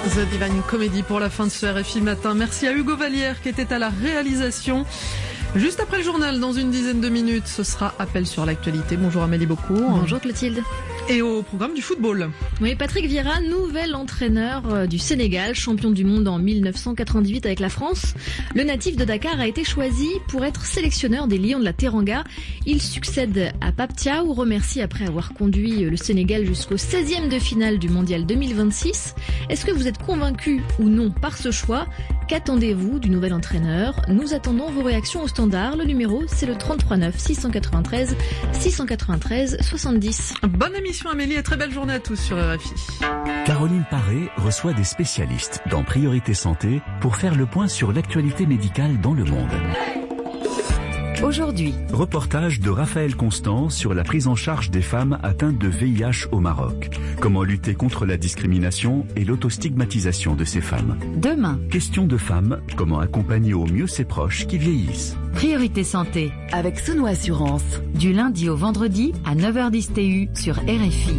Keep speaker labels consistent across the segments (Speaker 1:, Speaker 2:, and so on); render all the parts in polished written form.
Speaker 1: The Divine Comedy pour la fin de ce RFI Matin. Merci à Hugo Vallière qui était à la réalisation. Juste après le journal, dans une dizaine de minutes, ce sera Appel sur l'actualité. Bonjour Amélie Beaucourt.
Speaker 2: Bonjour Clotilde.
Speaker 1: Et au programme du football.
Speaker 2: Oui, Patrick Vieira, nouvel entraîneur du Sénégal, champion du monde en 1998 avec la France. Le natif de Dakar a été choisi pour être sélectionneur des Lions de la Teranga. Il succède à Pape Thiaw, remercie après avoir conduit le Sénégal jusqu'au 16e de finale du Mondial 2026. Est-ce que vous êtes convaincu ou non par ce choix ? Qu'attendez-vous du nouvel entraîneur ? Nous attendons vos réactions au standard. Le numéro, c'est le 33 9 693 693 70.
Speaker 1: Bonne émission Amélie et très belle journée à tous sur RFI.
Speaker 3: Caroline Paré reçoit des spécialistes dans Priorité Santé pour faire le point sur l'actualité médicale dans le monde.
Speaker 4: Aujourd'hui,
Speaker 3: reportage de Raphaël Constant sur la prise en charge des femmes atteintes de VIH au Maroc. Comment lutter contre la discrimination et l'autostigmatisation de ces femmes.
Speaker 4: Demain,
Speaker 3: question de femmes, comment accompagner au mieux ses proches qui vieillissent.
Speaker 4: Priorité Santé avec Sono Assurance. Du lundi au vendredi à 9h10 TU sur RFI.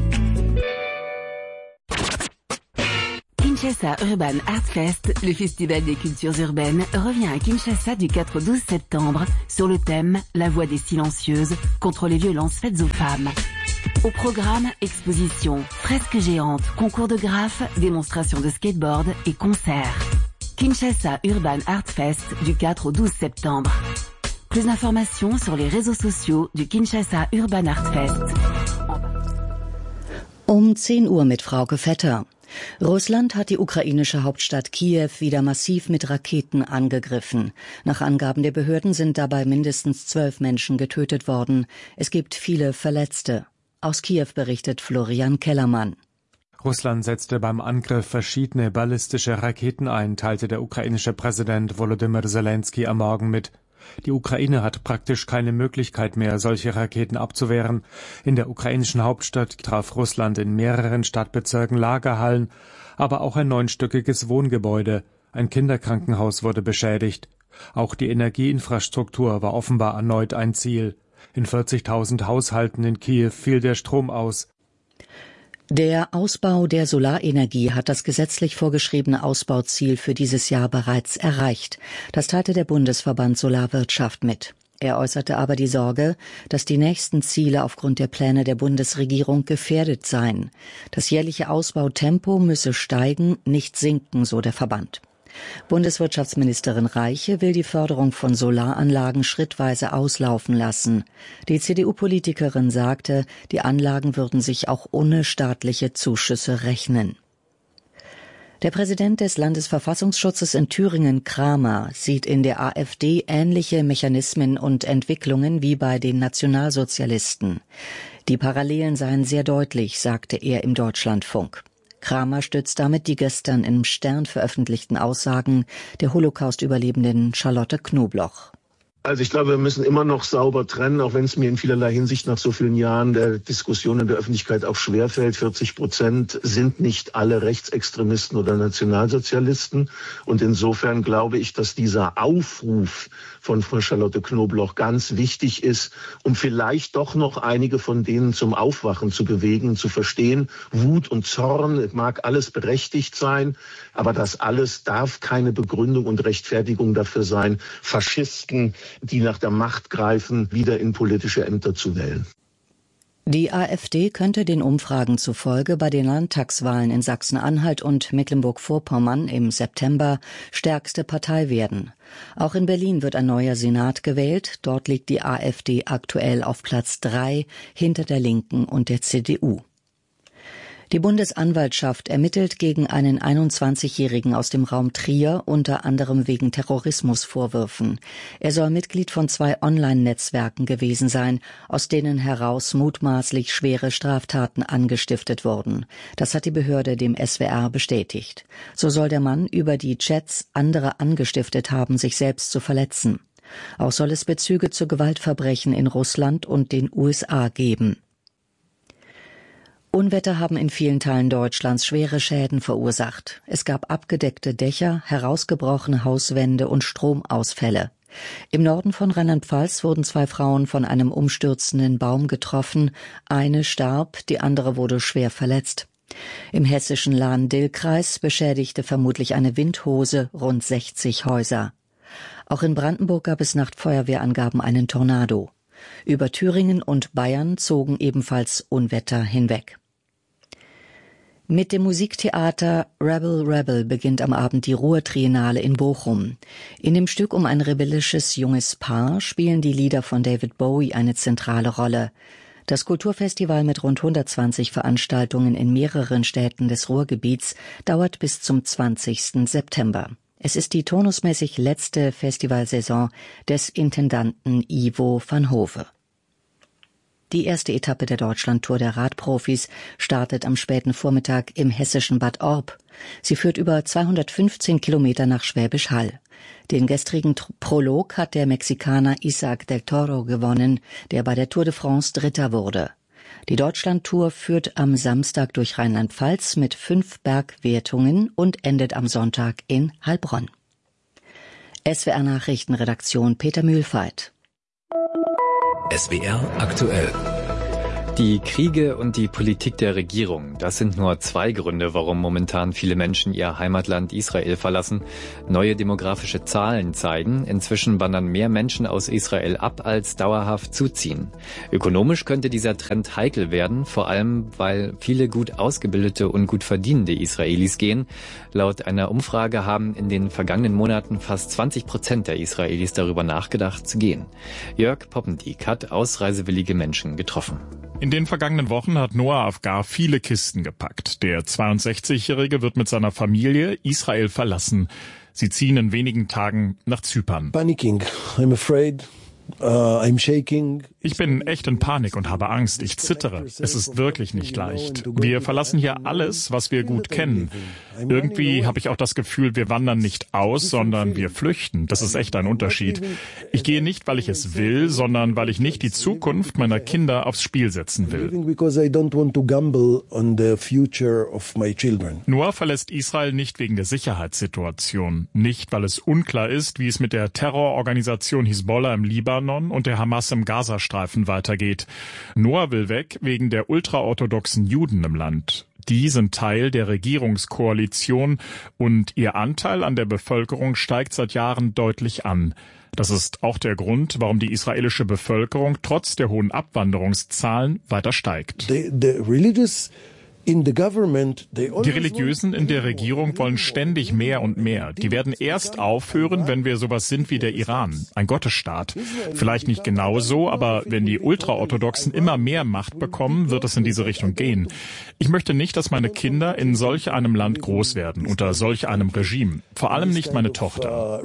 Speaker 4: Kinshasa Urban Art Fest, le festival des cultures urbaines, revient à Kinshasa du 4 au 12 septembre sur le thème « La voix des silencieuses contre les violences faites aux femmes ». Au programme, expositions, fresques géantes, concours de graphes, démonstrations de skateboard et concerts. Kinshasa Urban Art Fest du 4 au 12 septembre. Plus d'informations sur les réseaux sociaux du Kinshasa Urban Art Fest.
Speaker 5: 10 Uhr mit Frauke Vetter. Russland hat die ukrainische Hauptstadt Kiew wieder massiv mit Raketen angegriffen. Nach Angaben der Behörden sind dabei mindestens 12 Menschen getötet worden. Es gibt viele Verletzte. Aus Kiew berichtet Florian Kellermann.
Speaker 6: Russland setzte beim Angriff verschiedene ballistische Raketen ein, teilte der ukrainische Präsident Volodymyr Zelensky am Morgen mit. Die Ukraine hat praktisch keine Möglichkeit mehr, solche Raketen abzuwehren. In der ukrainischen Hauptstadt traf Russland in mehreren Stadtbezirken Lagerhallen, aber auch ein 9-stöckiges Wohngebäude. Ein Kinderkrankenhaus wurde beschädigt. Auch die Energieinfrastruktur war offenbar erneut ein Ziel. In 40.000 Haushalten in Kiew fiel der Strom aus.
Speaker 5: Der Ausbau der Solarenergie hat das gesetzlich vorgeschriebene Ausbauziel für dieses Jahr bereits erreicht. Das teilte der Bundesverband Solarwirtschaft mit. Er äußerte aber die Sorge, dass die nächsten Ziele aufgrund der Pläne der Bundesregierung gefährdet seien. Das jährliche Ausbautempo müsse steigen, nicht sinken, so der Verband. Bundeswirtschaftsministerin Reiche will die Förderung von Solaranlagen schrittweise auslaufen lassen. Die CDU-Politikerin sagte, die Anlagen würden sich auch ohne staatliche Zuschüsse rechnen. Der Präsident des Landesverfassungsschutzes in Thüringen, Kramer, sieht in der AfD ähnliche Mechanismen und Entwicklungen wie bei den Nationalsozialisten. Die Parallelen seien sehr deutlich, sagte er im Deutschlandfunk. Kramer stützt damit die gestern im Stern veröffentlichten Aussagen der Holocaust-Überlebenden Charlotte Knobloch.
Speaker 7: Also ich glaube, wir müssen immer noch sauber trennen, auch wenn es mir in vielerlei Hinsicht nach so vielen Jahren der Diskussion in der Öffentlichkeit auch schwerfällt. 40% sind nicht alle Rechtsextremisten oder Nationalsozialisten. Und insofern glaube ich, dass dieser Aufruf von Frau Charlotte Knobloch ganz wichtig ist, um vielleicht doch noch einige von denen zum Aufwachen zu bewegen, zu verstehen. Wut und Zorn mag alles berechtigt sein, aber das alles darf keine Begründung und Rechtfertigung dafür sein, Faschisten, die nach der Macht greifen, wieder in politische Ämter zu wählen.
Speaker 5: Die AfD könnte den Umfragen zufolge bei den Landtagswahlen in Sachsen-Anhalt und Mecklenburg-Vorpommern im September stärkste Partei werden. Auch in Berlin wird ein neuer Senat gewählt. Dort liegt die AfD aktuell auf Platz 3 hinter der Linken und der CDU. Die Bundesanwaltschaft ermittelt gegen einen 21-Jährigen aus dem Raum Trier, unter anderem wegen Terrorismusvorwürfen. Er soll Mitglied von 2 Online-Netzwerken gewesen sein, aus denen heraus mutmaßlich schwere Straftaten angestiftet wurden. Das hat die Behörde dem SWR bestätigt. So soll der Mann über die Chats andere angestiftet haben, sich selbst zu verletzen. Auch soll es Bezüge zu Gewaltverbrechen in Russland und den USA geben. Unwetter haben in vielen Teilen Deutschlands schwere Schäden verursacht. Es gab abgedeckte Dächer, herausgebrochene Hauswände und Stromausfälle. Im Norden von Rheinland-Pfalz wurden 2 Frauen von einem umstürzenden Baum getroffen. Eine starb, die andere wurde schwer verletzt. Im hessischen Lahn-Dill-Kreis beschädigte vermutlich eine Windhose rund 60 Häuser. Auch in Brandenburg gab es nach Feuerwehrangaben einen Tornado. Über Thüringen und Bayern zogen ebenfalls Unwetter hinweg. Mit dem Musiktheater Rebel Rebel beginnt am Abend die Ruhr-Triennale in Bochum. In dem Stück um ein rebellisches junges Paar spielen die Lieder von David Bowie eine zentrale Rolle. Das Kulturfestival mit rund 120 Veranstaltungen in mehreren Städten des Ruhrgebiets dauert bis zum 20. September. Es ist die turnusmäßig letzte Festivalsaison des Intendanten Ivo van Hove. Die erste Etappe der Deutschlandtour der Radprofis startet am späten Vormittag im hessischen Bad Orb. Sie führt über 215 Kilometer nach Schwäbisch Hall. Den gestrigen Prolog hat der Mexikaner Isaac del Toro gewonnen, der bei der Tour de France Dritter wurde. Die Deutschlandtour führt am Samstag durch Rheinland-Pfalz mit 5 Bergwertungen und endet am Sonntag in Heilbronn. SWR Nachrichtenredaktion Peter Mühlfeit.
Speaker 8: SWR aktuell. Die Kriege und die Politik der Regierung, das sind nur 2 Gründe, warum momentan viele Menschen ihr Heimatland Israel verlassen. Neue demografische Zahlen zeigen, inzwischen wandern mehr Menschen aus Israel ab, als dauerhaft zuziehen. Ökonomisch könnte dieser Trend heikel werden, vor allem weil viele gut ausgebildete und gut verdienende Israelis gehen. Laut einer Umfrage haben in den vergangenen Monaten fast 20% der Israelis darüber nachgedacht zu gehen. Jörg Poppendiek hat ausreisewillige Menschen getroffen.
Speaker 9: In den vergangenen Wochen hat Noah Afgar viele Kisten gepackt. Der 62-Jährige wird mit seiner Familie Israel verlassen. Sie ziehen in wenigen Tagen nach Zypern.
Speaker 10: Panicking. I'm afraid. I'm shaking.
Speaker 9: Ich bin echt in Panik und habe Angst. Ich zittere. Es ist wirklich nicht leicht. Wir verlassen hier alles, was wir gut kennen. Irgendwie habe ich auch das Gefühl, wir wandern nicht aus, sondern wir flüchten. Das ist echt ein Unterschied. Ich gehe nicht, weil ich es will, sondern weil ich nicht die Zukunft meiner Kinder aufs Spiel setzen will. Noah verlässt Israel nicht wegen der Sicherheitssituation. Nicht, weil es unklar ist, wie es mit der Terrororganisation Hisbollah im Libanon und der Hamas im Gazastreifen weitergeht. Noah will weg wegen der ultraorthodoxen Juden im Land. Die sind Teil der Regierungskoalition und ihr Anteil an der Bevölkerung steigt seit Jahren deutlich an. Das ist auch der Grund, warum die israelische Bevölkerung trotz der hohen Abwanderungszahlen weiter steigt. Die Religiösen in der Regierung wollen ständig mehr und mehr. Die werden erst aufhören, wenn wir sowas sind wie der Iran, ein Gottesstaat. Vielleicht nicht genau so, aber wenn die Ultraorthodoxen immer mehr Macht bekommen, wird es in diese Richtung gehen. Ich möchte nicht, dass meine Kinder in solch einem Land groß werden, unter solch einem Regime. Vor allem nicht meine Tochter.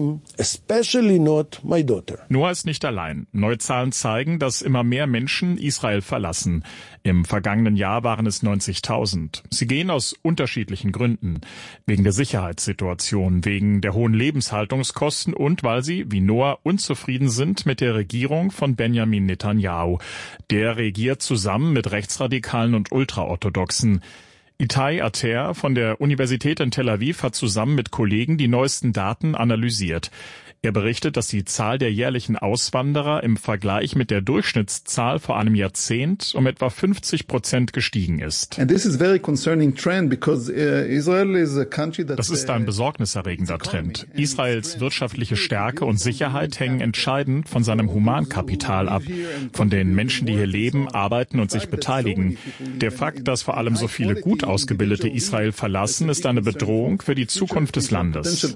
Speaker 9: Noah ist nicht allein. Neue Zahlen zeigen, dass immer mehr Menschen Israel verlassen. Im vergangenen Jahr waren es 90.000. Sie gehen aus unterschiedlichen Gründen. Wegen der Sicherheitssituation, wegen der hohen Lebenshaltungskosten und weil sie, wie Noah, unzufrieden sind mit der Regierung von Benjamin Netanyahu. Der regiert zusammen mit Rechtsradikalen und Ultraorthodoxen. Itai Ater von der Universität in Tel Aviv hat zusammen mit Kollegen die neuesten Daten analysiert. Er berichtet, dass die Zahl der jährlichen Auswanderer im Vergleich mit der Durchschnittszahl vor einem Jahrzehnt um etwa 50% gestiegen ist. Das ist ein besorgniserregender Trend. Israels wirtschaftliche Stärke und Sicherheit hängen entscheidend von seinem Humankapital ab, von den Menschen, die hier leben, arbeiten und sich beteiligen. Der Fakt, dass vor allem so viele gut ausgebildete Israel verlassen, ist eine Bedrohung für die Zukunft des Landes.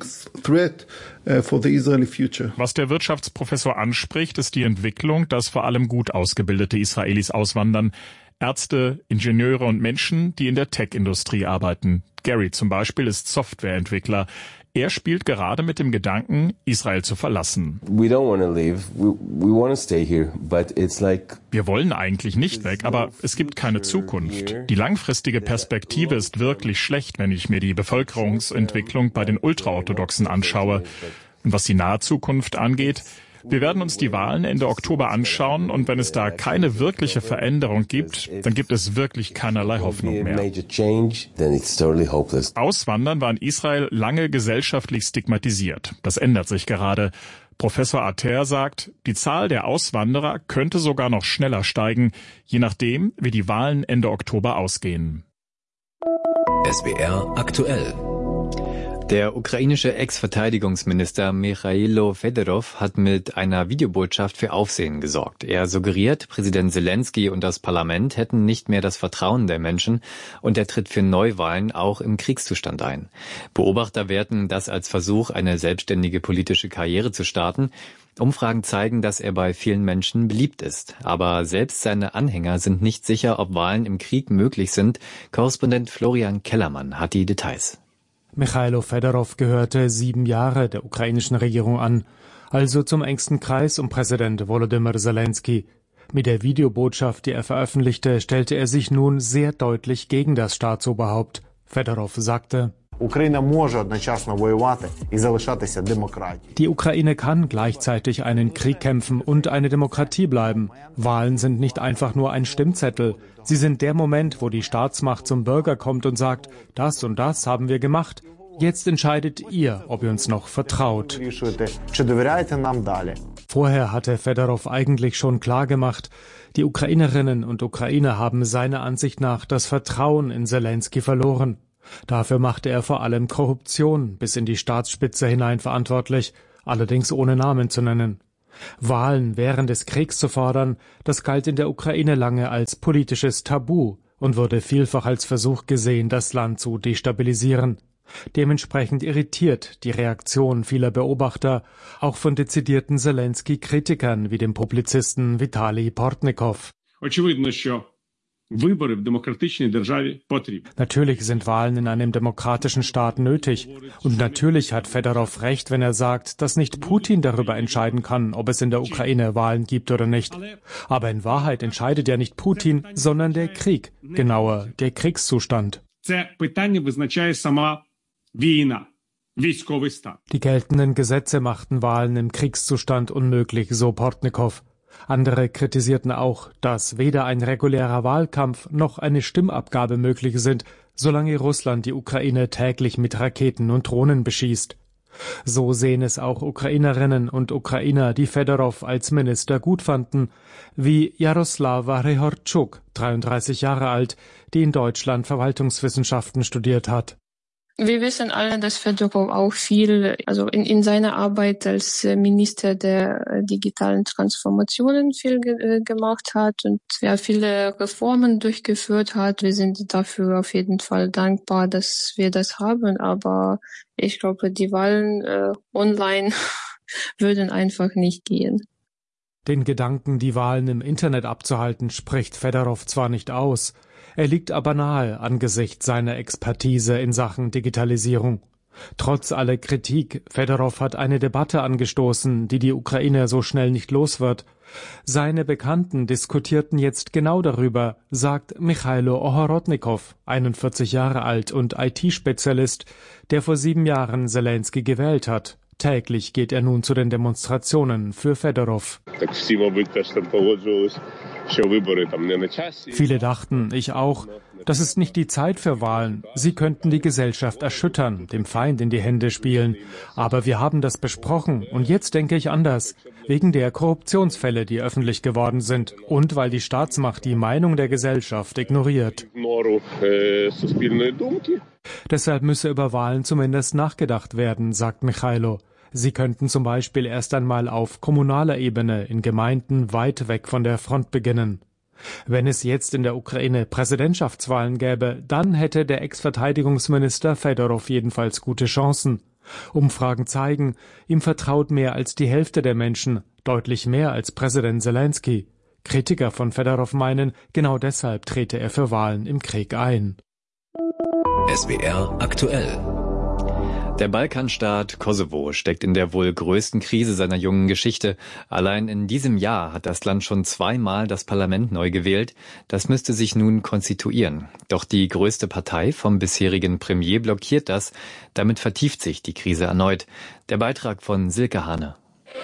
Speaker 9: Was der Wirtschaftsprofessor anspricht, ist die Entwicklung, dass vor allem gut ausgebildete Israelis auswandern. Ärzte, Ingenieure und Menschen, die in der Tech-Industrie arbeiten. Gary zum Beispiel ist Softwareentwickler. Er spielt gerade mit dem Gedanken, Israel zu verlassen. Wir wollen eigentlich nicht weg, aber es gibt keine Zukunft. Die langfristige Perspektive ist wirklich schlecht, wenn ich mir die Bevölkerungsentwicklung bei den Ultraorthodoxen anschaue. Und was die nahe Zukunft angeht, wir werden uns die Wahlen Ende Oktober anschauen und wenn es da keine wirkliche Veränderung gibt, dann gibt es wirklich keinerlei Hoffnung mehr. Auswandern war in Israel lange gesellschaftlich stigmatisiert. Das ändert sich gerade. Professor Ater sagt, die Zahl der Auswanderer könnte sogar noch schneller steigen, je nachdem, wie die Wahlen Ende Oktober ausgehen.
Speaker 11: SWR aktuell.
Speaker 8: Der ukrainische Ex-Verteidigungsminister Michailo Fedorov hat mit einer Videobotschaft für Aufsehen gesorgt. Er suggeriert, Präsident Selenskyj und das Parlament hätten nicht mehr das Vertrauen der Menschen und er tritt für Neuwahlen auch im Kriegszustand ein. Beobachter werten das als Versuch, eine selbstständige politische Karriere zu starten. Umfragen zeigen, dass er bei vielen Menschen beliebt ist. Aber selbst seine Anhänger sind nicht sicher, ob Wahlen im Krieg möglich sind. Korrespondent Florian Kellermann hat die Details.
Speaker 6: Michailo Fedorov gehörte 7 Jahre der ukrainischen Regierung an, also zum engsten Kreis um Präsident Volodymyr Selenskyj. Mit der Videobotschaft, die er veröffentlichte, stellte er sich nun sehr deutlich gegen das Staatsoberhaupt. Fedorov sagte: Die Ukraine kann gleichzeitig einen Krieg kämpfen und eine Demokratie bleiben. Wahlen sind nicht einfach nur ein Stimmzettel. Sie sind der Moment, wo die Staatsmacht zum Bürger kommt und sagt, das und das haben wir gemacht. Jetzt entscheidet ihr, ob ihr uns noch vertraut. Vorher hatte Fedorov eigentlich schon klargemacht, die Ukrainerinnen und Ukrainer haben seiner Ansicht nach das Vertrauen in Selenskyj verloren. Dafür machte er vor allem Korruption bis in die Staatsspitze hinein verantwortlich, allerdings ohne Namen zu nennen. Wahlen während des Kriegs zu fordern, das galt in der Ukraine lange als politisches Tabu und wurde vielfach als Versuch gesehen, das Land zu destabilisieren. Dementsprechend irritiert die Reaktion vieler Beobachter, auch von dezidierten Selenskyj-Kritikern wie dem Publizisten Vitali Portnikow. Natürlich sind Wahlen in einem demokratischen Staat nötig. Und natürlich hat Fedorov recht, wenn er sagt, dass nicht Putin darüber entscheiden kann, ob es in der Ukraine Wahlen gibt oder nicht. Aber in Wahrheit entscheidet ja nicht Putin, sondern der Krieg, genauer der Kriegszustand. Die geltenden Gesetze machten Wahlen im Kriegszustand unmöglich, so Portnikow. Andere kritisierten auch, dass weder ein regulärer Wahlkampf noch eine Stimmabgabe möglich sind, solange Russland die Ukraine täglich mit Raketen und Drohnen beschießt. So sehen es auch Ukrainerinnen und Ukrainer, die Fedorov als Minister gut fanden, wie Jaroslava Rehortschuk, 33 Jahre alt, die in Deutschland Verwaltungswissenschaften studiert hat.
Speaker 12: Wir wissen alle, dass Fedorov auch viel, in seiner Arbeit als Minister der digitalen Transformationen viel gemacht hat und viele Reformen durchgeführt hat. Wir sind dafür auf jeden Fall dankbar, dass wir das haben, aber ich glaube, die Wahlen online würden einfach nicht gehen.
Speaker 6: Den Gedanken, die Wahlen im Internet abzuhalten, spricht Fedorov zwar nicht aus, er liegt aber nahe angesichts seiner Expertise in Sachen Digitalisierung. Trotz aller Kritik, Fedorov hat eine Debatte angestoßen, die Ukraine so schnell nicht los wird. Seine Bekannten diskutierten jetzt genau darüber, sagt Michailo Ohorodnikow, 41 Jahre alt und IT-Spezialist, der vor 7 Jahren Selenskyj gewählt hat. Täglich geht er nun zu den Demonstrationen für Fedorov. Viele dachten, ich auch, das ist nicht die Zeit für Wahlen. Sie könnten die Gesellschaft erschüttern, dem Feind in die Hände spielen. Aber wir haben das besprochen und jetzt denke ich anders. Wegen der Korruptionsfälle, die öffentlich geworden sind und weil die Staatsmacht die Meinung der Gesellschaft ignoriert. Deshalb müsse über Wahlen zumindest nachgedacht werden, sagt Michailo. Sie könnten zum Beispiel erst einmal auf kommunaler Ebene in Gemeinden weit weg von der Front beginnen. Wenn es jetzt in der Ukraine Präsidentschaftswahlen gäbe, dann hätte der Ex-Verteidigungsminister Fedorov jedenfalls gute Chancen. Umfragen zeigen, ihm vertraut mehr als die Hälfte der Menschen, deutlich mehr als Präsident Selenskyj. Kritiker von Fedorov meinen, genau deshalb trete er für Wahlen im Krieg ein.
Speaker 11: SWR aktuell.
Speaker 8: Der Balkanstaat Kosovo steckt in der wohl größten Krise seiner jungen Geschichte. Allein in diesem Jahr hat das Land schon 2-mal das Parlament neu gewählt. Das müsste sich nun konstituieren. Doch die größte Partei vom bisherigen Premier blockiert das. Damit vertieft sich die Krise erneut. Der Beitrag von Silke Hane.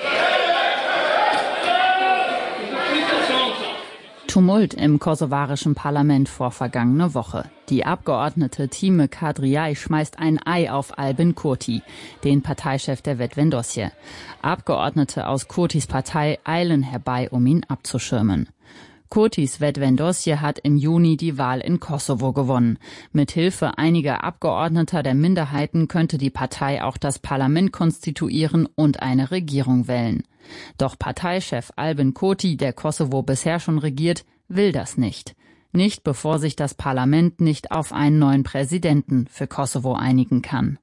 Speaker 13: Tumult im kosovarischen Parlament vor vergangene Woche. Die Abgeordnete Time Kadriay schmeißt ein Ei auf Albin Kurti, den Parteichef der Vetëvendosje. Abgeordnete aus Kurtis Partei eilen herbei, um ihn abzuschirmen. Kurtis Vetvendosje hat im Juni die Wahl in Kosovo gewonnen. Mit Hilfe einiger Abgeordneter der Minderheiten könnte die Partei auch das Parlament konstituieren und eine Regierung wählen. Doch Parteichef Albin Kurti, der Kosovo bisher schon regiert, will das nicht. Nicht bevor sich das Parlament nicht auf einen neuen Präsidenten für Kosovo einigen kann.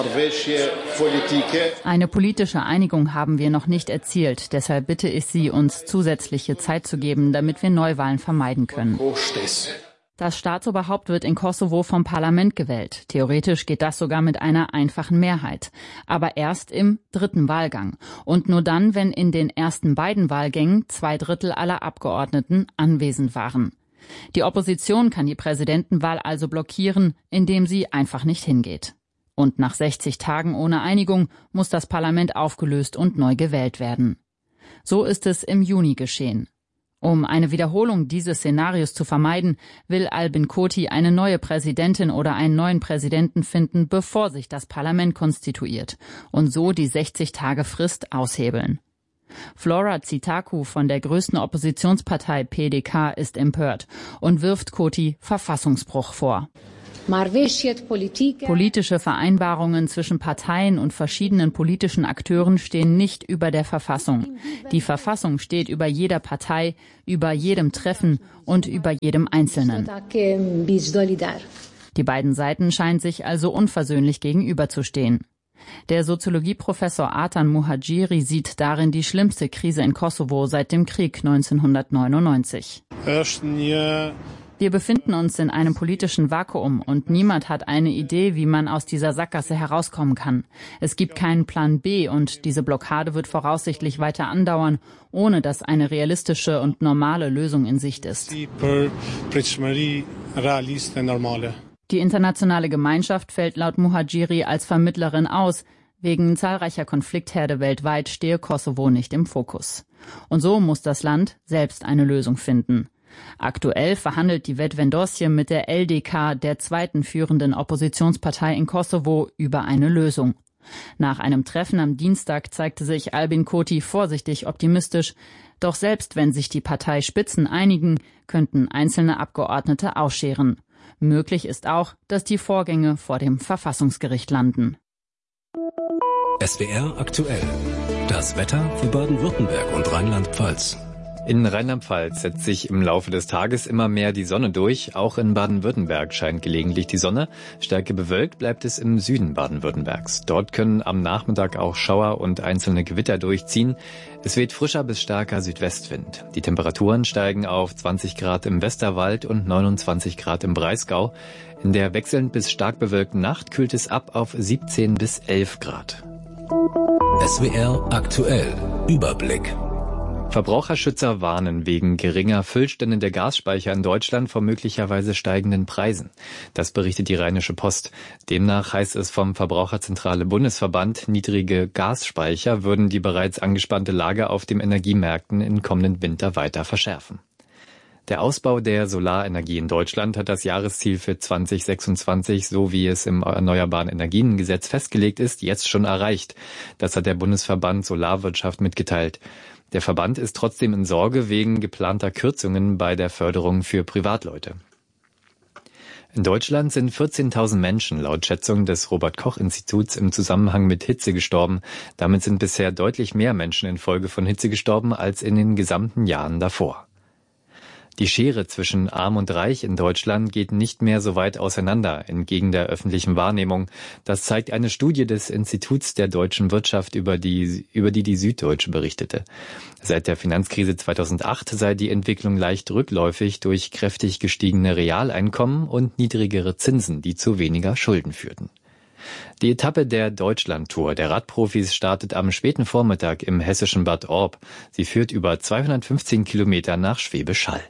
Speaker 13: Eine politische Einigung haben wir noch nicht erzielt. Deshalb bitte ich Sie, uns zusätzliche Zeit zu geben, damit wir Neuwahlen vermeiden können. Das Staatsoberhaupt wird in Kosovo vom Parlament gewählt. Theoretisch geht das sogar mit einer einfachen Mehrheit. Aber erst im 3. Wahlgang. Und nur dann, wenn in den ersten beiden Wahlgängen 2/3 aller Abgeordneten anwesend waren. Die Opposition kann die Präsidentenwahl also blockieren, indem sie einfach nicht hingeht. Und nach 60 Tagen ohne Einigung muss das Parlament aufgelöst und neu gewählt werden. So ist es im Juni geschehen. Um eine Wiederholung dieses Szenarios zu vermeiden, will Albin Kurti eine neue Präsidentin oder einen neuen Präsidenten finden, bevor sich das Parlament konstituiert und so die 60-Tage-Frist aushebeln. Flora Tsitaku von der größten Oppositionspartei PDK ist empört und wirft Kurti Verfassungsbruch vor. Politische Vereinbarungen zwischen Parteien und verschiedenen politischen Akteuren stehen nicht über der Verfassung. Die Verfassung steht über jeder Partei, über jedem Treffen und über jedem Einzelnen. Die beiden Seiten scheinen sich also unversöhnlich gegenüberzustehen. Der Soziologieprofessor Artan Muhadjiri sieht darin die schlimmste Krise in Kosovo seit dem Krieg 1999. Wir befinden uns in einem politischen Vakuum und niemand hat eine Idee, wie man aus dieser Sackgasse herauskommen kann. Es gibt keinen Plan B und diese Blockade wird voraussichtlich weiter andauern, ohne dass eine realistische und normale Lösung in Sicht ist. Die internationale Gemeinschaft fällt laut Muhadjiri als Vermittlerin aus. Wegen zahlreicher Konfliktherde weltweit stehe Kosovo nicht im Fokus. Und so muss das Land selbst eine Lösung finden. Aktuell verhandelt die Vetvendosje mit der LDK, der zweiten führenden Oppositionspartei in Kosovo, über eine Lösung. Nach einem Treffen am Dienstag zeigte sich Albin Kurti vorsichtig optimistisch. Doch selbst wenn sich die Parteispitzen einigen, könnten einzelne Abgeordnete ausscheren. Möglich ist auch, dass die Vorgänge vor dem Verfassungsgericht landen.
Speaker 11: SWR aktuell. Das Wetter für Baden-Württemberg und Rheinland-Pfalz.
Speaker 8: In Rheinland-Pfalz setzt sich im Laufe des Tages immer mehr die Sonne durch. Auch in Baden-Württemberg scheint gelegentlich die Sonne. Stärker bewölkt bleibt es im Süden Baden-Württembergs. Dort können am Nachmittag auch Schauer und einzelne Gewitter durchziehen. Es weht frischer bis starker Südwestwind. Die Temperaturen steigen auf 20 Grad im Westerwald und 29 Grad im Breisgau. In der wechselnd bis stark bewölkten Nacht kühlt es ab auf 17 bis 11 Grad.
Speaker 11: SWR aktuell. Überblick.
Speaker 8: Verbraucherschützer warnen wegen geringer Füllstände der Gasspeicher in Deutschland vor möglicherweise steigenden Preisen. Das berichtet die Rheinische Post. Demnach heißt es vom Verbraucherzentrale Bundesverband, niedrige Gasspeicher würden die bereits angespannte Lage auf den Energiemärkten im kommenden Winter weiter verschärfen. Der Ausbau der Solarenergie in Deutschland hat das Jahresziel für 2026, so wie es im Erneuerbaren Energiengesetz festgelegt ist, jetzt schon erreicht. Das hat der Bundesverband Solarwirtschaft mitgeteilt. Der Verband ist trotzdem in Sorge wegen geplanter Kürzungen bei der Förderung für Privatleute. In Deutschland sind 14.000 Menschen laut Schätzung des Robert-Koch-Instituts im Zusammenhang mit Hitze gestorben. Damit sind bisher deutlich mehr Menschen infolge von Hitze gestorben als in den gesamten Jahren davor. Die Schere zwischen Arm und Reich in Deutschland geht nicht mehr so weit auseinander, entgegen der öffentlichen Wahrnehmung. Das zeigt eine Studie des Instituts der deutschen Wirtschaft, über die Süddeutsche berichtete. Seit der Finanzkrise 2008 sei die Entwicklung leicht rückläufig durch kräftig gestiegene Realeinkommen und niedrigere Zinsen, die zu weniger Schulden führten. Die Etappe der Deutschlandtour der Radprofis startet am späten Vormittag im hessischen Bad Orb. Sie führt über 215 Kilometer nach Schwäbisch Hall.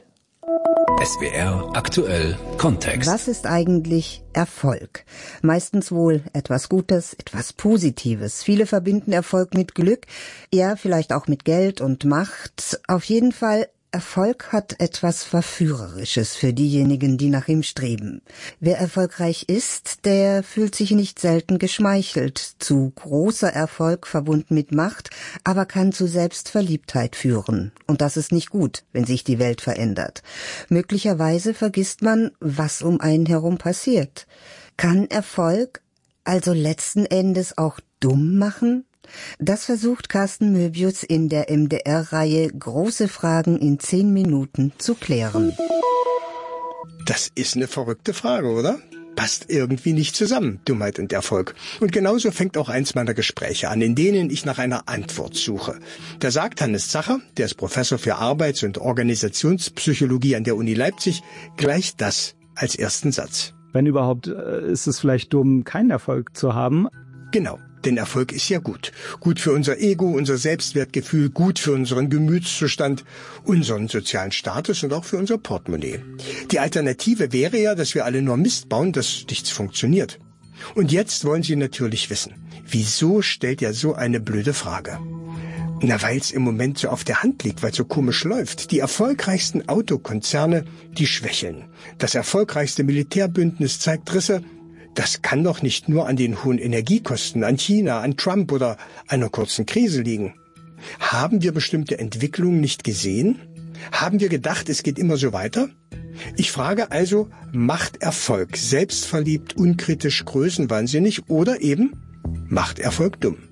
Speaker 11: SWR aktuell Kontext.
Speaker 14: Was ist eigentlich Erfolg? Meistens wohl etwas Gutes, etwas Positives. Viele verbinden Erfolg mit Glück, ja, vielleicht auch mit Geld und Macht. Auf jeden Fall Erfolg hat etwas Verführerisches für diejenigen, die nach ihm streben. Wer erfolgreich ist, der fühlt sich nicht selten geschmeichelt. Zu großer Erfolg verbunden mit Macht, aber kann zu Selbstverliebtheit führen. Und das ist nicht gut, wenn sich die Welt verändert. Möglicherweise vergisst man, was um einen herum passiert. Kann Erfolg also letzten Endes auch dumm machen? Das versucht Carsten Möbius in der MDR-Reihe Große Fragen in 10 Minuten zu klären.
Speaker 15: Das ist eine verrückte Frage, oder? Passt irgendwie nicht zusammen, Dummheit und Erfolg. Und genauso fängt auch eins meiner Gespräche an, in denen ich nach einer Antwort suche. Da sagt Hannes Zacher, der ist Professor für Arbeits- und Organisationspsychologie an der Uni Leipzig, gleich das als ersten Satz.
Speaker 16: Wenn überhaupt, ist es vielleicht dumm, keinen Erfolg zu haben.
Speaker 15: Genau. Denn Erfolg ist ja gut. Gut für unser Ego, unser Selbstwertgefühl, gut für unseren Gemütszustand, unseren sozialen Status und auch für unser Portemonnaie. Die Alternative wäre ja, dass wir alle nur Mist bauen, dass nichts funktioniert. Und jetzt wollen Sie natürlich wissen, wieso stellt er so eine blöde Frage? Na, weil es im Moment so auf der Hand liegt, weil es so komisch läuft. Die erfolgreichsten Autokonzerne, die schwächeln. Das erfolgreichste Militärbündnis zeigt Risse. Das kann doch nicht nur an den hohen Energiekosten, an China, an Trump oder einer kurzen Krise liegen. Haben wir bestimmte Entwicklungen nicht gesehen? Haben wir gedacht, es geht immer so weiter? Ich frage also, macht Erfolg selbstverliebt, unkritisch, größenwahnsinnig oder eben macht Erfolg dumm?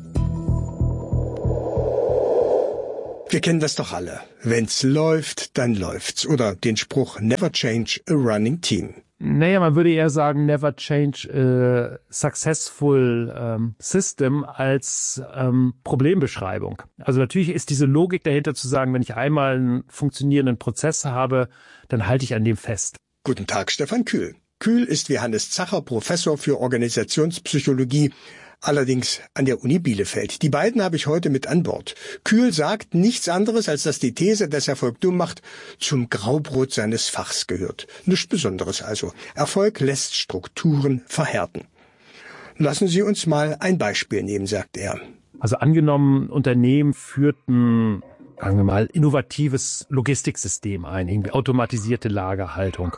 Speaker 15: Wir kennen das doch alle. Wenn's läuft, dann läuft's. Oder den Spruch Never change a running team.
Speaker 17: Naja, man würde eher sagen, never change a successful system als Problembeschreibung. Also natürlich ist diese Logik dahinter zu sagen, wenn ich einmal einen funktionierenden Prozess habe, dann halte ich an dem fest.
Speaker 15: Guten Tag, Stefan Kühl. Kühl ist wie Hannes Zacher Professor für Organisationspsychologie, allerdings an der Uni Bielefeld. Die beiden habe ich heute mit an Bord. Kühl sagt nichts anderes, als dass die These, dass Erfolg dumm macht, zum Graubrot seines Fachs gehört. Nichts Besonderes also. Erfolg lässt Strukturen verhärten. Lassen Sie uns mal ein Beispiel nehmen, sagt er.
Speaker 17: Also angenommen, Unternehmen führten, sagen wir mal, innovatives Logistiksystem ein, irgendwie automatisierte Lagerhaltung.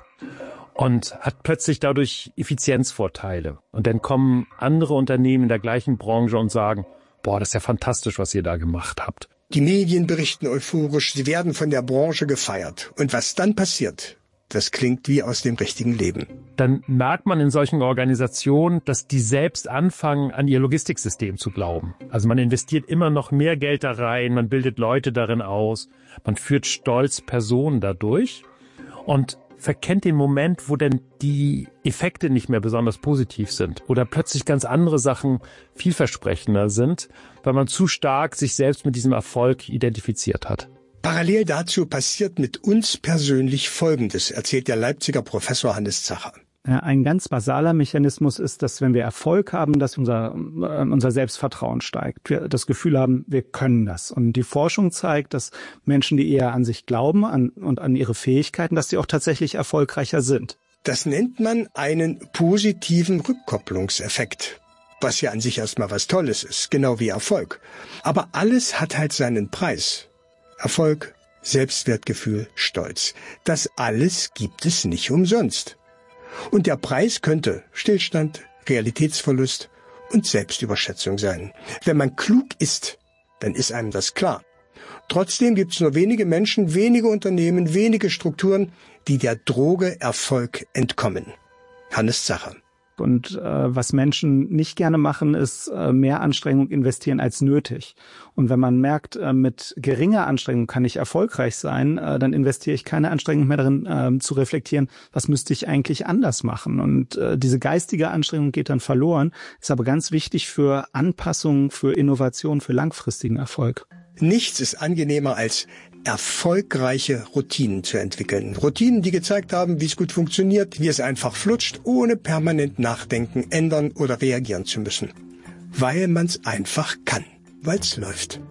Speaker 17: Und hat plötzlich dadurch Effizienzvorteile. Und dann kommen andere Unternehmen in der gleichen Branche und sagen, boah, das ist ja fantastisch, was ihr da gemacht habt.
Speaker 15: Die Medien berichten euphorisch, sie werden von der Branche gefeiert. Und was dann passiert, das klingt wie aus dem richtigen Leben.
Speaker 17: Dann merkt man in solchen Organisationen, dass die selbst anfangen, an ihr Logistiksystem zu glauben. Also man investiert immer noch mehr Geld da rein, man bildet Leute darin aus, man führt stolz Personen dadurch und verkennt den Moment, wo denn die Effekte nicht mehr besonders positiv sind oder plötzlich ganz andere Sachen vielversprechender sind, weil man zu stark sich selbst mit diesem Erfolg identifiziert hat.
Speaker 15: Parallel dazu passiert mit uns persönlich Folgendes, erzählt der Leipziger Professor Hannes Zacher.
Speaker 16: Ein ganz basaler Mechanismus ist, dass wenn wir Erfolg haben, dass unser Selbstvertrauen steigt. Wir das Gefühl haben, wir können das. Und die Forschung zeigt, dass Menschen, die eher an sich glauben und an ihre Fähigkeiten, dass sie auch tatsächlich erfolgreicher sind.
Speaker 15: Das nennt man einen positiven Rückkopplungseffekt, was ja an sich erstmal was Tolles ist, genau wie Erfolg. Aber alles hat halt seinen Preis. Erfolg, Selbstwertgefühl, Stolz. Das alles gibt es nicht umsonst. Und der Preis könnte Stillstand, Realitätsverlust und Selbstüberschätzung sein. Wenn man klug ist, dann ist einem das klar. Trotzdem gibt es nur wenige Menschen, wenige Unternehmen, wenige Strukturen, die der Droge Erfolg entkommen. Hannes Zacher.
Speaker 16: Und was Menschen nicht gerne machen, ist mehr Anstrengung investieren als nötig. Und wenn man merkt, mit geringer Anstrengung kann ich erfolgreich sein, dann investiere ich keine Anstrengung mehr darin, zu reflektieren, was müsste ich eigentlich anders machen. Und diese geistige Anstrengung geht dann verloren, ist aber ganz wichtig für Anpassung, für Innovation, für langfristigen Erfolg.
Speaker 15: Nichts ist angenehmer als erfolgreiche Routinen zu entwickeln. Routinen, die gezeigt haben, wie es gut funktioniert, wie es einfach flutscht, ohne permanent nachdenken, ändern oder reagieren zu müssen. Weil man es einfach kann, weil es läuft.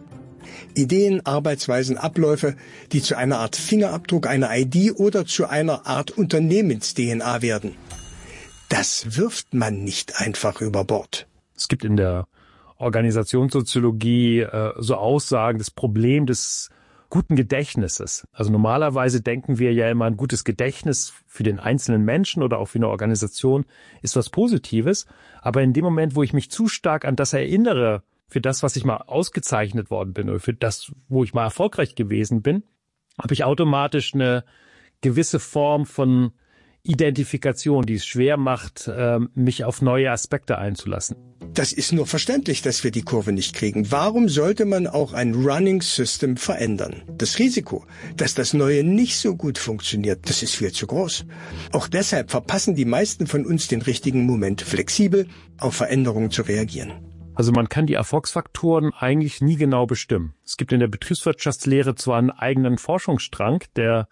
Speaker 15: Ideen, Arbeitsweisen, Abläufe, die zu einer Art Fingerabdruck, einer ID oder zu einer Art Unternehmens-DNA werden. Das wirft man nicht einfach über Bord.
Speaker 17: Es gibt in der Organisationssoziologie so Aussagen, das Problem des guten Gedächtnisses. Also normalerweise denken wir ja immer, ein gutes Gedächtnis für den einzelnen Menschen oder auch für eine Organisation ist was Positives. Aber in dem Moment, wo ich mich zu stark an das erinnere, für das, was ich mal ausgezeichnet worden bin oder für das, wo ich mal erfolgreich gewesen bin, habe ich automatisch eine gewisse Form von Identifikation, die es schwer macht, mich auf neue Aspekte einzulassen.
Speaker 15: Das ist nur verständlich, dass wir die Kurve nicht kriegen. Warum sollte man auch ein Running System verändern? Das Risiko, dass das Neue nicht so gut funktioniert, das ist viel zu groß. Auch deshalb verpassen die meisten von uns den richtigen Moment, flexibel auf Veränderungen zu reagieren.
Speaker 17: Also man kann die Erfolgsfaktoren eigentlich nie genau bestimmen. Es gibt in der Betriebswirtschaftslehre zwar einen eigenen Forschungsstrang, der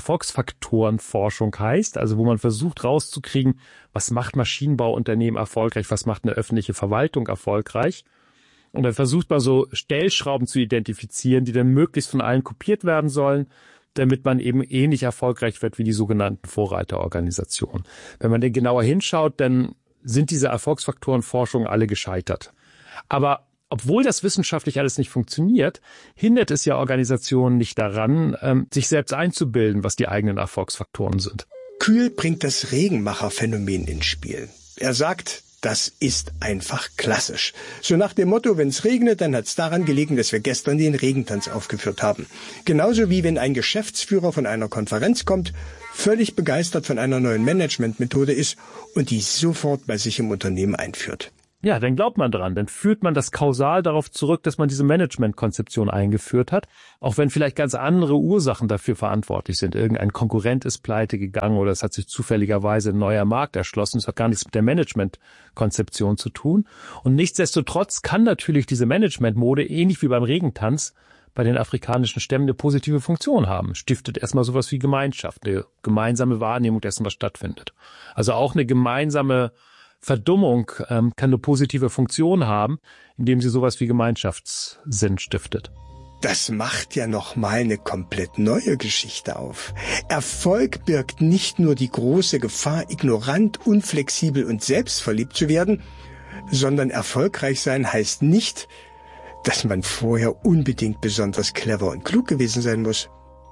Speaker 17: Erfolgsfaktorenforschung heißt, also wo man versucht rauszukriegen, was macht Maschinenbauunternehmen erfolgreich, was macht eine öffentliche Verwaltung erfolgreich. Und dann versucht man so Stellschrauben zu identifizieren, die dann möglichst von allen kopiert werden sollen, damit man eben ähnlich erfolgreich wird wie die sogenannten Vorreiterorganisationen. Wenn man denn genauer hinschaut, dann sind diese Erfolgsfaktorenforschungen alle gescheitert. Aber obwohl das wissenschaftlich alles nicht funktioniert, hindert es ja Organisationen nicht daran, sich selbst einzubilden, was die eigenen Erfolgsfaktoren sind.
Speaker 15: Kühl bringt das Regenmacherphänomen ins Spiel. Er sagt, das ist einfach klassisch. So nach dem Motto, wenn es regnet, dann hat es daran gelegen, dass wir gestern den Regentanz aufgeführt haben. Genauso wie wenn ein Geschäftsführer von einer Konferenz kommt, völlig begeistert von einer neuen Managementmethode ist und die sofort bei sich im Unternehmen einführt.
Speaker 17: Ja, dann glaubt man dran, dann führt man das kausal darauf zurück, dass man diese Managementkonzeption eingeführt hat, auch wenn vielleicht ganz andere Ursachen dafür verantwortlich sind. Irgendein Konkurrent ist pleite gegangen oder es hat sich zufälligerweise ein neuer Markt erschlossen. Das hat gar nichts mit der Managementkonzeption zu tun. Und nichtsdestotrotz kann natürlich diese Managementmode, ähnlich wie beim Regentanz, bei den afrikanischen Stämmen eine positive Funktion haben. Stiftet erstmal sowas wie Gemeinschaft, eine gemeinsame Wahrnehmung dessen, was stattfindet. Also auch eine gemeinsame Verdummung kann eine positive Funktion haben, indem sie sowas wie Gemeinschaftssinn stiftet.
Speaker 15: Das macht ja nochmal eine komplett neue Geschichte auf. Erfolg birgt nicht nur die große Gefahr, ignorant, unflexibel und selbstverliebt zu werden, sondern erfolgreich sein heißt nicht, dass man vorher unbedingt besonders clever und klug gewesen sein muss.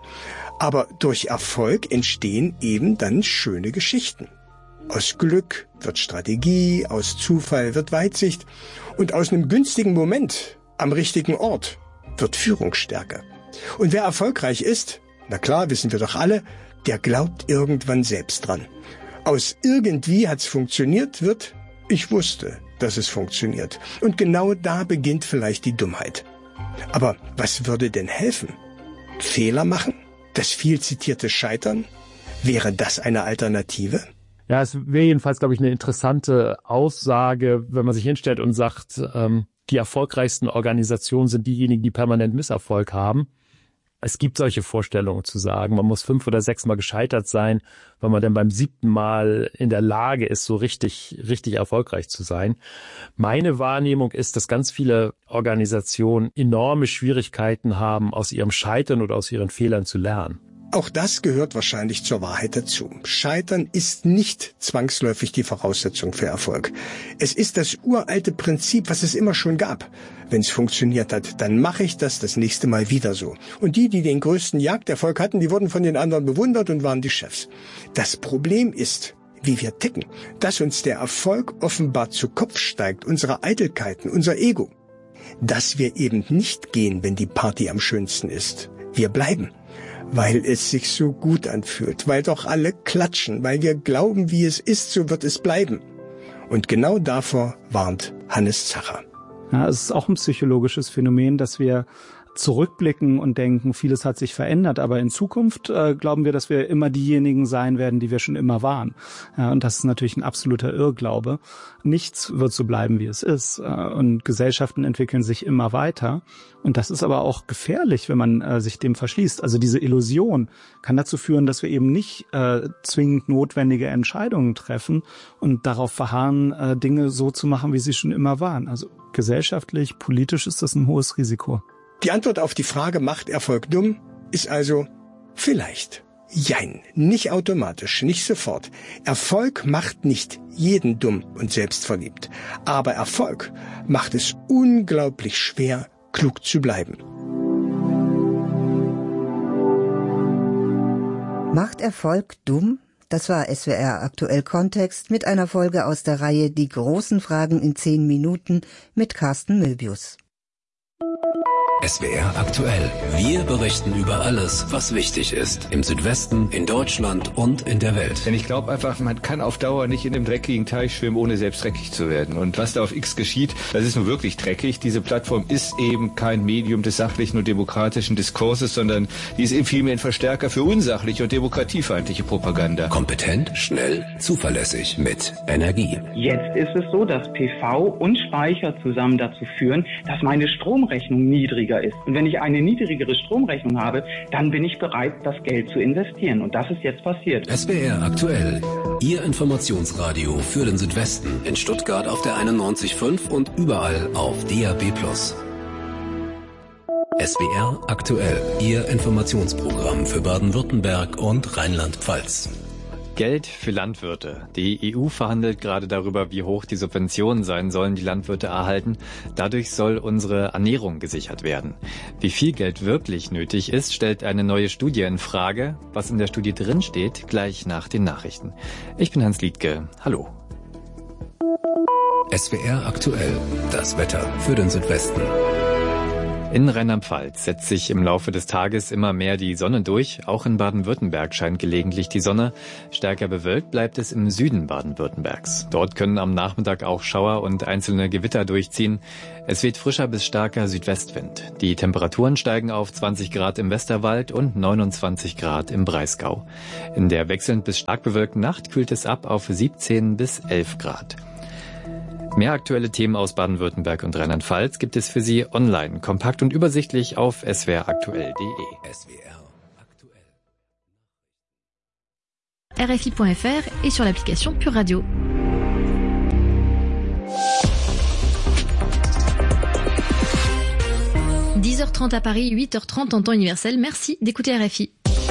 Speaker 15: Aber durch Erfolg entstehen eben dann schöne Geschichten. Aus Glück wird Strategie, aus Zufall wird Weitsicht und aus einem günstigen Moment am richtigen Ort wird Führungsstärke. Und wer erfolgreich ist, na klar, wissen wir doch alle, der glaubt irgendwann selbst dran. Aus irgendwie hat's funktioniert wird, ich wusste, dass es funktioniert. Und genau da beginnt vielleicht die Dummheit. Aber was würde denn helfen? Fehler machen? Das viel zitierte Scheitern? Wäre das eine Alternative?
Speaker 17: Ja, es wäre jedenfalls, glaube ich, eine interessante Aussage, wenn man sich hinstellt und sagt, die erfolgreichsten Organisationen sind diejenigen, die permanent Misserfolg haben. Es gibt solche Vorstellungen zu sagen, man muss 5 oder 6 Mal gescheitert sein, weil man dann beim 7. Mal in der Lage ist, so richtig erfolgreich zu sein. Meine Wahrnehmung ist, dass ganz viele Organisationen enorme Schwierigkeiten haben, aus ihrem Scheitern oder aus ihren Fehlern zu lernen.
Speaker 15: Auch das gehört wahrscheinlich zur Wahrheit dazu. Scheitern ist nicht zwangsläufig die Voraussetzung für Erfolg. Es ist das uralte Prinzip, was es immer schon gab. Wenn es funktioniert hat, dann mache ich das nächste Mal wieder so. Und die den größten Jagderfolg hatten, die wurden von den anderen bewundert und waren die Chefs. Das Problem ist, wie wir ticken, dass uns der Erfolg offenbar zu Kopf steigt, unsere Eitelkeiten, unser Ego. Dass wir eben nicht gehen, wenn die Party am schönsten ist. Wir bleiben. Weil es sich so gut anfühlt, weil doch alle klatschen, weil wir glauben, wie es ist, so wird es bleiben. Und genau davor warnt Hannes Zacher.
Speaker 16: Ja, es ist auch ein psychologisches Phänomen, dass wir zurückblicken und denken, vieles hat sich verändert, aber in Zukunft glauben wir, dass wir immer diejenigen sein werden, die wir schon immer waren. Ja, und das ist natürlich ein absoluter Irrglaube. Nichts wird so bleiben, wie es ist. Und Gesellschaften entwickeln sich immer weiter. Und das ist aber auch gefährlich, wenn man sich dem verschließt. Also diese Illusion kann dazu führen, dass wir eben nicht zwingend notwendige Entscheidungen treffen und darauf verharren, Dinge so zu machen, wie sie schon immer waren. Also gesellschaftlich, politisch ist das ein hohes Risiko.
Speaker 15: Die Antwort auf die Frage, macht Erfolg dumm, ist also vielleicht. Jein, nicht automatisch, nicht sofort. Erfolg macht nicht jeden dumm und selbstverliebt. Aber Erfolg macht es unglaublich schwer, klug zu bleiben.
Speaker 14: Macht Erfolg dumm? Das war SWR Aktuell Kontext mit einer Folge aus der Reihe Die großen Fragen in 10 Minuten mit Carsten Möbius.
Speaker 11: SWR Aktuell. Wir berichten über alles, was wichtig ist. Im Südwesten, in Deutschland und in der Welt.
Speaker 18: Denn ich glaube einfach, man kann auf Dauer nicht in dem dreckigen Teich schwimmen, ohne selbst dreckig zu werden. Und was da auf X geschieht, das ist nun wirklich dreckig. Diese Plattform ist eben kein Medium des sachlichen und demokratischen Diskurses, sondern die ist eben vielmehr ein Verstärker für unsachliche und demokratiefeindliche Propaganda.
Speaker 11: Kompetent, schnell, zuverlässig, mit Energie.
Speaker 19: Jetzt ist es so, dass PV und Speicher zusammen dazu führen, dass meine Stromrechnung niedriger ist. Und wenn ich eine niedrigere Stromrechnung habe, dann bin ich bereit, das Geld zu investieren. Und das ist jetzt passiert.
Speaker 11: SWR Aktuell. Ihr Informationsradio für den Südwesten. In Stuttgart auf der 91.5 und überall auf DAB+. SWR Aktuell. Ihr Informationsprogramm für Baden-Württemberg und Rheinland-Pfalz.
Speaker 8: Geld für Landwirte. Die EU verhandelt gerade darüber, wie hoch die Subventionen sein sollen, die Landwirte erhalten. Dadurch soll unsere Ernährung gesichert werden. Wie viel Geld wirklich nötig ist, stellt eine neue Studie in Frage. Was in der Studie drinsteht, gleich nach den Nachrichten. Ich bin Hans Liedtke. Hallo.
Speaker 11: SWR Aktuell. Das Wetter für den Südwesten.
Speaker 8: In Rheinland-Pfalz setzt sich im Laufe des Tages immer mehr die Sonne durch. Auch in Baden-Württemberg scheint gelegentlich die Sonne. Stärker bewölkt bleibt es im Süden Baden-Württembergs. Dort können am Nachmittag auch Schauer und einzelne Gewitter durchziehen. Es weht frischer bis starker Südwestwind. Die Temperaturen steigen auf 20 Grad im Westerwald und 29 Grad im Breisgau. In der wechselnd bis stark bewölkten Nacht kühlt es ab auf 17 bis 11 Grad. Mehr aktuelle Themen aus Baden-Württemberg und Rheinland-Pfalz gibt es für Sie online, kompakt und übersichtlich auf swraktuell.de.
Speaker 2: RFI.fr et sur l'application Pure Radio. – 10h30 à Paris, 8h30 en temps universel. Merci d'écouter RFI.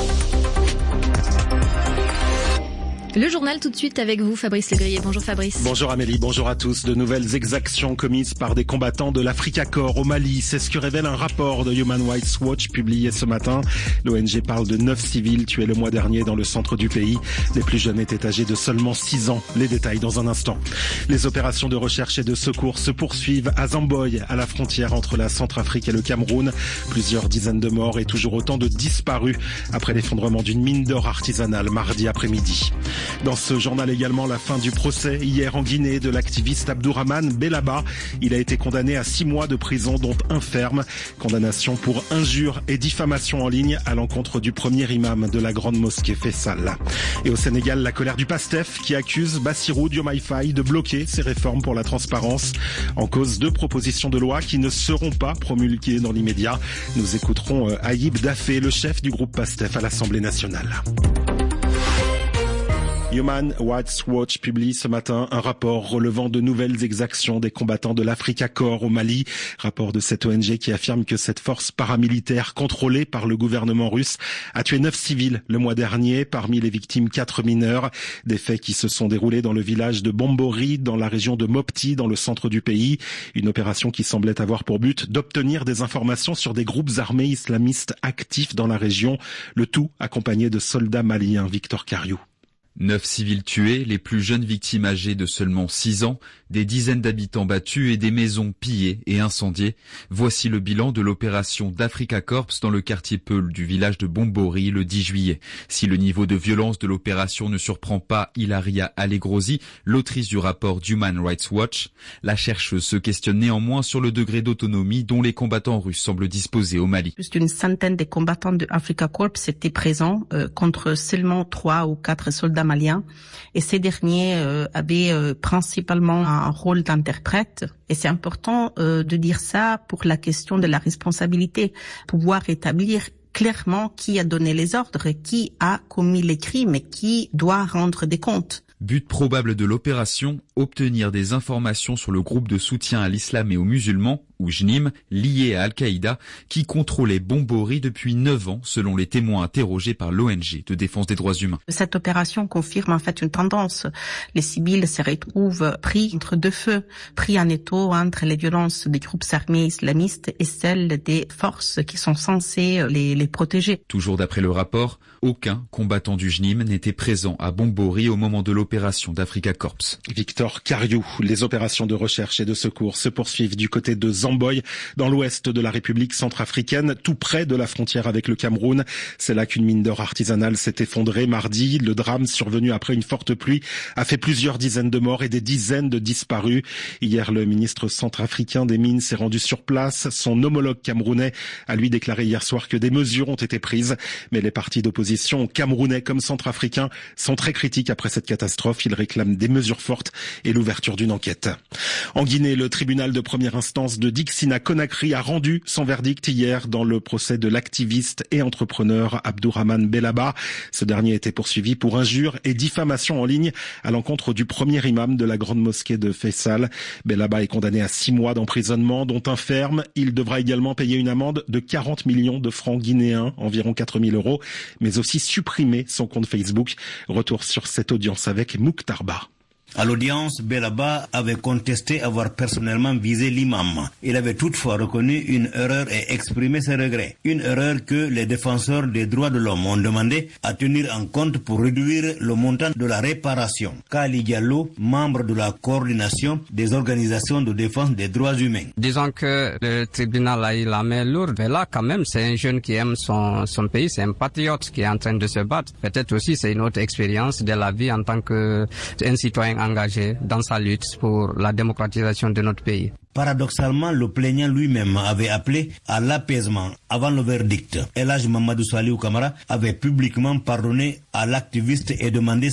Speaker 2: Le journal tout de suite avec vous, Fabrice Legrier. Bonjour Fabrice.
Speaker 20: Bonjour Amélie, bonjour à tous. De nouvelles exactions commises par des combattants de l'Africa Corps au Mali. C'est ce que révèle un rapport de Human Rights Watch publié ce matin. L'ONG parle de 9 civils tués le mois dernier dans le centre du pays. Les plus jeunes étaient âgés de seulement 6 ans. Les détails dans un instant. Les opérations de recherche et de secours se poursuivent à Zamboy, à la frontière entre la Centrafrique et le Cameroun. Plusieurs dizaines de morts et toujours autant de disparus après l'effondrement d'une mine d'or artisanale mardi après-midi. Dans ce journal également, la fin du procès hier en Guinée de l'activiste Abdourahmane Bellaba. Il a été condamné à 6 mois de prison, dont 1 ferme. Condamnation pour injure et diffamation en ligne à l'encontre du premier imam de la grande mosquée Faisal. Et au Sénégal, la colère du PASTEF qui accuse Bassirou Diomaye Faye de bloquer ses réformes pour la transparence. En cause 2 propositions de loi qui ne seront pas promulguées dans l'immédiat. Nous écouterons Aïb Dafé, le chef du groupe PASTEF à l'Assemblée nationale. Human Rights Watch publie ce matin un rapport relevant de nouvelles exactions des combattants de l'Africa Corps au Mali. Rapport de cette ONG qui affirme que cette force paramilitaire contrôlée par le gouvernement russe a tué 9 civils le mois dernier, parmi les victimes 4 mineurs. Des faits qui se sont déroulés dans le village de Bombori, dans la région de Mopti, dans le centre du pays. Une opération qui semblait avoir pour but d'obtenir des informations sur des groupes armés islamistes actifs dans la région. Le tout accompagné de soldats maliens. Victor Cariou.
Speaker 21: 9 civils tués, les plus jeunes victimes âgées de seulement 6 ans, des dizaines d'habitants battus et des maisons pillées et incendiées. Voici le bilan de l'opération d'Africa Corps dans le quartier Peul du village de Bombori le 10 juillet. Si le niveau de violence de l'opération ne surprend pas Ilaria Allegrosi, l'autrice du rapport d'Human Rights Watch, la chercheuse se questionne néanmoins sur le degré d'autonomie dont les combattants russes semblent disposer au Mali.
Speaker 22: Plus d'une centaine de combattants de Africa Corps étaient présents contre seulement 3 ou 4 soldats maliens, et ces derniers avaient principalement un rôle d'interprète, et c'est important de dire ça pour la question de la responsabilité, pouvoir établir clairement qui a donné les ordres, qui a commis les crimes et qui doit rendre des comptes.
Speaker 21: But probable de l'opération, obtenir des informations sur le groupe de soutien à l'islam et aux musulmans, ou JNIM, lié à Al-Qaïda, qui contrôlait Bombori depuis 9 ans, selon les témoins interrogés par l'ONG de défense des droits humains.
Speaker 22: Cette opération confirme en fait une tendance. Les civils se retrouvent pris entre deux feux, pris en étau entre les violences des groupes armés islamistes et celles des forces qui sont censées les protéger.
Speaker 21: Toujours d'après le rapport, aucun combattant du JNIM n'était présent à Bombori au moment de l'opération d'Africa Corps.
Speaker 20: Victor Cariou, les opérations de recherche et de secours se poursuivent du côté de Zamboy, dans l'ouest de la République centrafricaine, tout près de la frontière avec le Cameroun. C'est là qu'une mine d'or artisanale s'est effondrée mardi. Le drame survenu après une forte pluie a fait plusieurs dizaines de morts et des dizaines de disparus. Hier, le ministre centrafricain des Mines s'est rendu sur place. Son homologue camerounais a lui déclaré hier soir que des mesures ont été prises. Mais les partis d'opposition, camerounais comme centrafricains, sont très critiques après cette catastrophe. Ils réclament des mesures fortes et l'ouverture d'une enquête. En Guinée, le tribunal de première instance de Dixina-Conakry a rendu son verdict hier dans le procès de l'activiste et entrepreneur Abdourahmane Bellaba. Ce dernier était poursuivi pour injures et diffamation en ligne à l'encontre du premier imam de la grande mosquée de Faisal. Bellaba est condamné à 6 mois d'emprisonnement, dont un ferme. Il devra également payer une amende de 40 millions de francs guinéens, environ 4 000 €, mais aussi supprimer son compte Facebook. Retour sur cette audience avec Mouktarba.
Speaker 1: À l'audience, Bellaba avait contesté avoir personnellement visé l'imam. Il avait toutefois reconnu une erreur et exprimé ses regrets. Une erreur que les défenseurs des droits de l'homme ont demandé à tenir en compte pour réduire le montant de la réparation. Kali Diallo, membre de la coordination des organisations de défense des droits humains.
Speaker 3: Disons que le tribunal a eu la main lourde. Mais là, quand même, c'est un jeune qui aime son pays, c'est un patriote qui est en train de se battre. Peut-être aussi c'est une autre expérience de la vie en tant qu'un citoyen engagé dans sa lutte pour la démocratisation de notre pays.
Speaker 1: Paradoxalement, le plaignant lui-même avait appelé à l'apaisement avant le verdict. El Hadj Mamadou Saliou Kamara avait publiquement pardonné à l'activiste et demandé